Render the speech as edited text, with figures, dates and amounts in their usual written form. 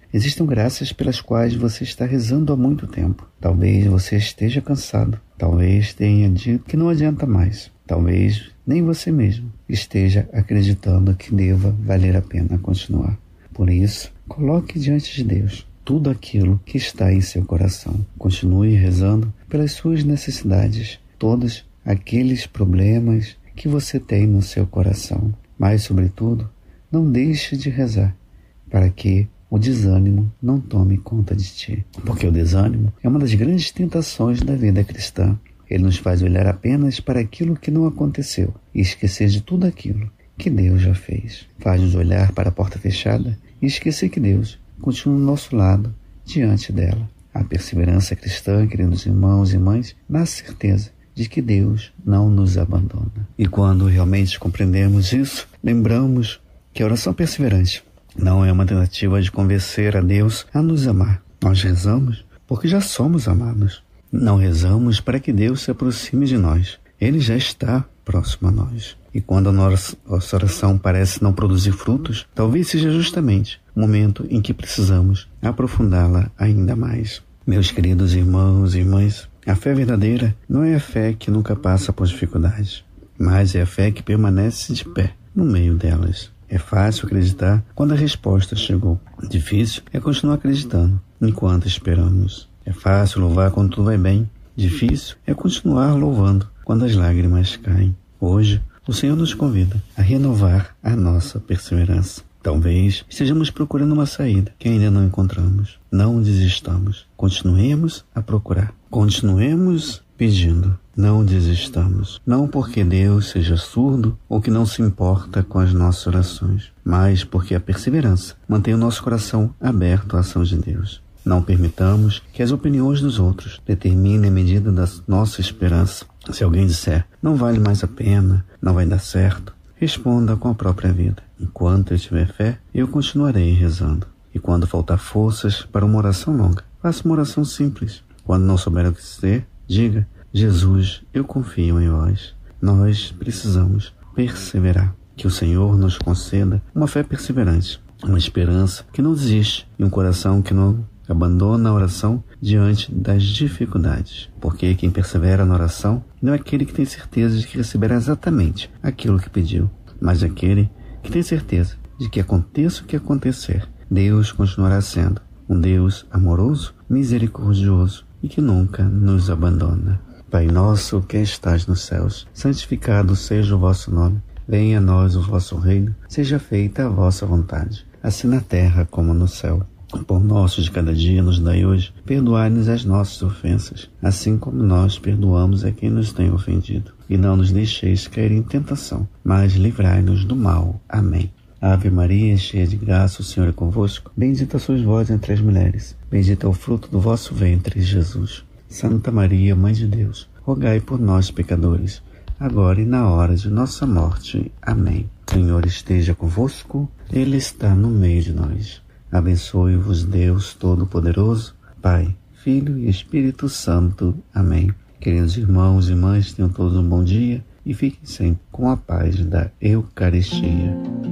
Existem graças pelas quais você está rezando há muito tempo. Talvez você esteja cansado. Talvez tenha dito que não adianta mais. Talvez nem você mesmo esteja acreditando que deva valer a pena continuar. Por isso, coloque diante de Deus tudo aquilo que está em seu coração. Continue rezando pelas suas necessidades, todos aqueles problemas que você tem no seu coração. Mas, sobretudo, não deixe de rezar para que o desânimo não tome conta de ti. Porque o desânimo é uma das grandes tentações da vida cristã. Ele nos faz olhar apenas para aquilo que não aconteceu e esquecer de tudo aquilo que Deus já fez. Faz-nos olhar para a porta fechada e esquecer que Deus continua ao nosso lado, diante dela. A perseverança cristã, queridos irmãos e irmãs, na certeza de que Deus não nos abandona. E quando realmente compreendemos isso, lembramos que a oração perseverante não é uma tentativa de convencer a Deus a nos amar. Nós rezamos porque já somos amados. Não rezamos para que Deus se aproxime de nós. Ele já está próximo a nós. E quando a nossa oração parece não produzir frutos, talvez seja justamente o momento em que precisamos aprofundá-la ainda mais. Meus queridos irmãos e irmãs, a fé verdadeira não é a fé que nunca passa por dificuldades, mas é a fé que permanece de pé no meio delas. É fácil acreditar quando a resposta chegou. Difícil é continuar acreditando enquanto esperamos. É fácil louvar quando tudo vai bem. Difícil é continuar louvando quando as lágrimas caem. Hoje, o Senhor nos convida a renovar a nossa perseverança. Talvez estejamos procurando uma saída que ainda não encontramos. Não desistamos. Continuemos a procurar. Continuemos pedindo. Não desistamos. Não porque Deus seja surdo ou que não se importa com as nossas orações, mas porque a perseverança mantém o nosso coração aberto à ação de Deus. Não permitamos que as opiniões dos outros determinem a medida da nossa esperança. Se alguém disser, não vale mais a pena, não vai dar certo, responda com a própria vida. Enquanto eu tiver fé, eu continuarei rezando. E quando faltar forças para uma oração longa, faça uma oração simples. Quando não souber o que dizer, diga, Jesus, eu confio em vós. Nós precisamos perseverar. Que o Senhor nos conceda uma fé perseverante, uma esperança que não desiste e um coração que não abandona a oração diante das dificuldades. Porque quem persevera na oração não é aquele que tem certeza de que receberá exatamente aquilo que pediu, mas aquele que tem certeza de que aconteça o que acontecer, Deus continuará sendo um Deus amoroso, misericordioso e que nunca nos abandona. Pai nosso que estás nos céus, santificado seja o vosso nome. Venha a nós o vosso reino, seja feita a vossa vontade, assim na terra como no céu. O pão nosso de cada dia nos dai hoje, perdoai-nos as nossas ofensas, assim como nós perdoamos a quem nos tem ofendido. E não nos deixeis cair em tentação, mas livrai-nos do mal. Amém. Ave Maria, cheia de graça, o Senhor é convosco. Bendita sois vós entre as mulheres, bendito é o fruto do vosso ventre, Jesus. Santa Maria, Mãe de Deus, rogai por nós, pecadores, agora e na hora de nossa morte. Amém. O Senhor esteja convosco, Ele está no meio de nós. Abençoe-vos Deus Todo-Poderoso, Pai, Filho e Espírito Santo. Amém. Queridos irmãos e irmãs, tenham todos um bom dia e fiquem sempre com a paz da Eucaristia.